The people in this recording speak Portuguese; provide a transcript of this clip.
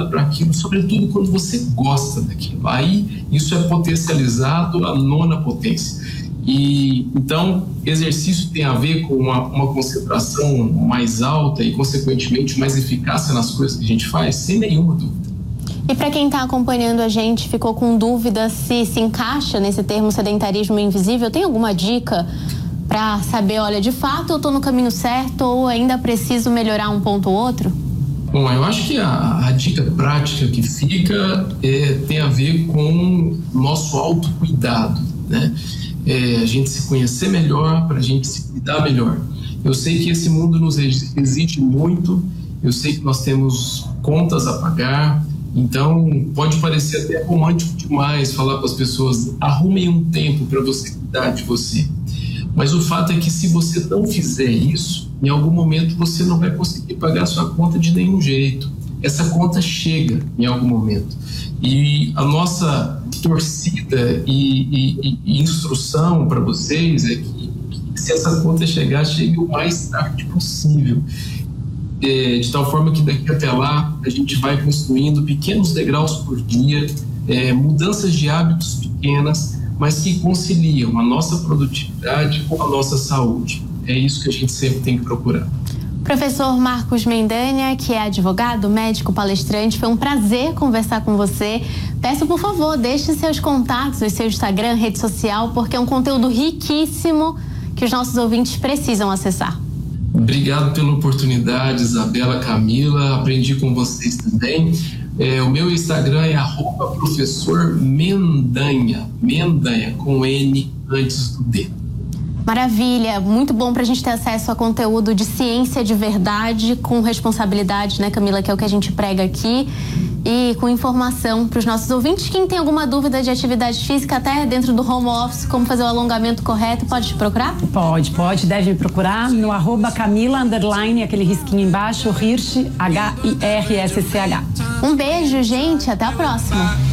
voltada para aquilo, sobretudo quando você gosta daquilo. Aí isso é potencializado à nona potência. E então exercício tem a ver com uma concentração mais alta e consequentemente mais eficácia nas coisas que a gente faz, sem nenhuma dúvida. E para quem está acompanhando a gente, ficou com dúvida se encaixa nesse termo sedentarismo invisível, tem alguma dica para saber, olha, de fato eu estou no caminho certo ou ainda preciso melhorar um ponto ou outro? Bom, eu acho que a dica prática que fica tem a ver com o nosso autocuidado, né? A gente se conhecer melhor, para a gente se cuidar melhor. Eu sei que esse mundo nos exige muito, eu sei que nós temos contas a pagar, então pode parecer até romântico demais falar para as pessoas, arrumem um tempo para você cuidar de você. Mas o fato é que se você não fizer isso, em algum momento você não vai conseguir pagar a sua conta de nenhum jeito. Essa conta chega em algum momento. E a nossa torcida e instrução para vocês é que se essa conta chegar, chegue o mais tarde possível. De tal forma que daqui até lá a gente vai construindo pequenos degraus por dia, mudanças de hábitos pequenas, mas que conciliam a nossa produtividade com a nossa saúde. É isso que a gente sempre tem que procurar. Professor Marcos Mendanha, que é advogado, médico, palestrante, foi um prazer conversar com você. Peço, por favor, deixe seus contatos, o seu Instagram, rede social, porque é um conteúdo riquíssimo que os nossos ouvintes precisam acessar. Obrigado pela oportunidade, Isabela, Camila, aprendi com vocês também. O meu Instagram é @professormendanha, Mendanha, com N antes do D. Maravilha, muito bom para a gente ter acesso a conteúdo de ciência de verdade, com responsabilidade, né, Camila, que é o que a gente prega aqui, e com informação para os nossos ouvintes. Quem tem alguma dúvida de atividade física, até dentro do home office, como fazer o alongamento correto, pode te procurar? Pode, deve me procurar no @Camila_, aquele risquinho embaixo, Hirsch, HIRSCH. Um beijo, gente, até a próxima.